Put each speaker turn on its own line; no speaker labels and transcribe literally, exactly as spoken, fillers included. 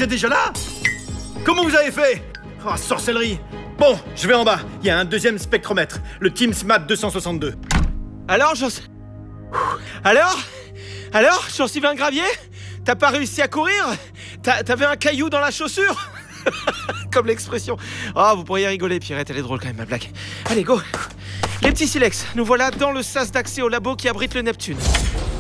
vous êtes déjà là? Comment vous avez fait? Oh, sorcellerie. Bon, je vais en bas. Il y a un deuxième spectromètre, le Team SMAT deux cent soixante-deux.
Alors, j'en... Alors Alors, Jean-Sylvain Gravier? T'as pas réussi à courir? T'as- T'avais un caillou dans la chaussure? Comme l'expression. Oh, vous pourriez rigoler, Pierrette, elle est drôle quand même, ma blague. Allez, go. Les petits silex, nous voilà dans le sas d'accès au labo qui abrite le Neptune.